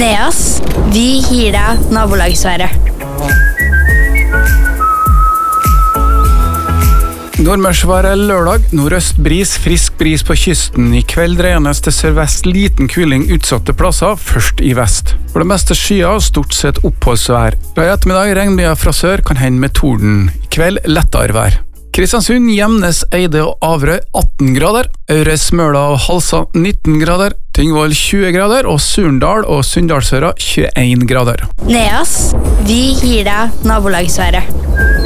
Neas, vi gir deg nabolagsværet. Nordmørsværet lørdag, nordøst bris, frisk bris på kysten. I kveld dreienes til sørvest liten kuling utsatte plasser, først i vest. For det meste skyer, stort sett oppholdsvær. I ettermiddag regnbyger fra sør, kan hende med torden. I kveld lettere vær. Kristiansund, Gjemnes, Eide og Averøy 18 grader. Aure, Smøla og Halsa 19 grader. Tingvoll 20 grader og Surndal og Sunndalsøra 21 grader. Neas, vi gir deg nabolagsværet.